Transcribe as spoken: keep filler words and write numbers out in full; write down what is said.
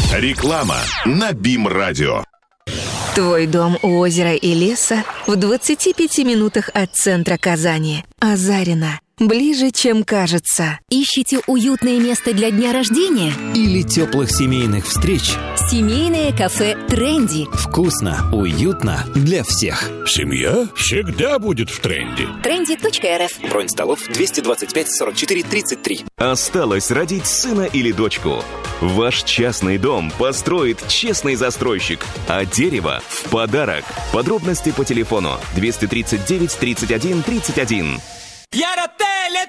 Реклама на БИМ-радио. Твой дом у озера и леса в двадцати пяти минутах от центра Казани. Озарина. Ближе, чем кажется. Ищите уютное место для дня рождения? Или теплых семейных встреч? Семейное кафе «Тренди». Вкусно, уютно для всех. Семья всегда будет в тренде. тренди точка эр эф. Бронь столов двести двадцать пять сорок четыре тридцать три. Осталось родить сына или дочку. Ваш частный дом построит честный застройщик, а дерево в подарок. Подробности по телефону двести тридцать девять тридцать один тридцать один. Яротеле